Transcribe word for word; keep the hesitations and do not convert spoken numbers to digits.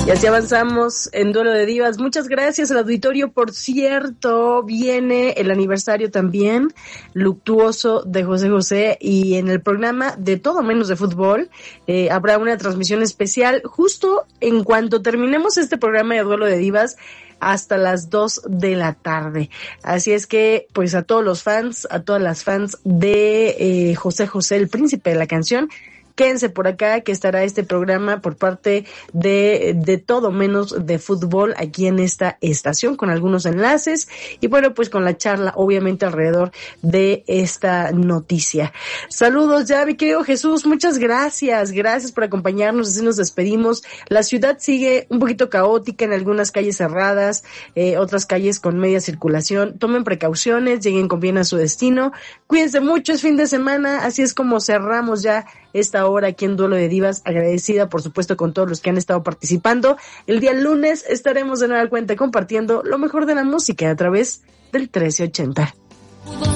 Y así avanzamos en Duelo de Divas. Muchas gracias al auditorio. Por cierto, viene el aniversario también luctuoso de José José, y en el programa de Todo Menos de Fútbol eh, habrá una transmisión especial justo en cuanto terminemos este programa de Duelo de Divas hasta las dos de la tarde. Así es que, pues, a todos los fans, a todas las fans de eh, José José, el príncipe de la canción, quédense por acá, que estará este programa por parte de, de Todo Menos de Fútbol aquí en esta estación, con algunos enlaces y bueno, pues con la charla obviamente alrededor de esta noticia. Saludos ya, mi querido Jesús, muchas gracias, gracias por acompañarnos, así nos despedimos. La ciudad sigue un poquito caótica, en algunas calles cerradas, eh, otras calles con media circulación. Tomen precauciones, lleguen con bien a su destino, cuídense mucho, es fin de semana, así es como cerramos ya esta hora aquí en Duelo de Divas, agradecida por supuesto con todos los que han estado participando. El día lunes estaremos de nueva cuenta compartiendo lo mejor de la música a través del trece ochenta.